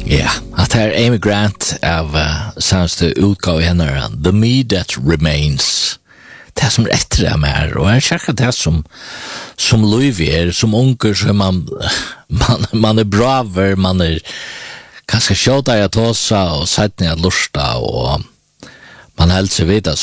Ja, at her Amy Grant av seneste utgave henne, The Me That Remains. Det som etter det mer, og jeg kjekker det som løyver, som unger, så man braver, man kanskje kjøter jeg tåsa, og sett ned lusta, og man helst seg videre,